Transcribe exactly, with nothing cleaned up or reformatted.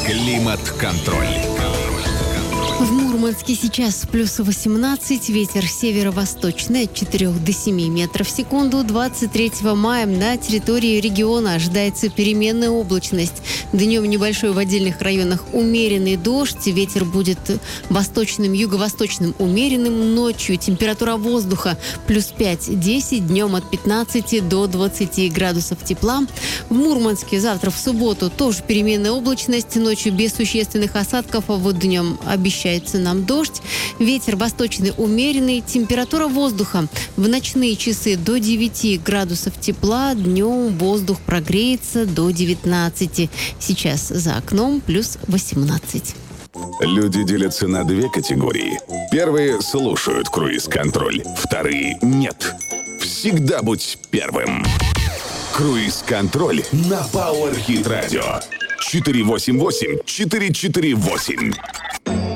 Климат-контроль. В Мурманске сейчас плюс восемнадцать, ветер северо-восточный от четырёх до семи метров в секунду. двадцать третьего мая на территории региона ожидается переменная облачность. Днем небольшой в отдельных районах умеренный дождь. Ветер будет восточным, юго-восточным умеренным. Ночью температура воздуха плюс пять-десять, днем от пятнадцати до двадцати градусов тепла. В Мурманске завтра в субботу тоже переменная облачность. Ночью без существенных осадков, а вот днем обещается нам дождь. Ветер восточный умеренный. Температура воздуха в ночные часы до девяти градусов тепла. Днем воздух прогреется до девятнадцати. Сейчас за окном плюс восемнадцать. Люди делятся на две категории. Первые слушают круиз-контроль, вторые нет. Всегда будь первым. Круиз-контроль на Power Hit Radio. четыре восемь восемь четыре четыре восемь.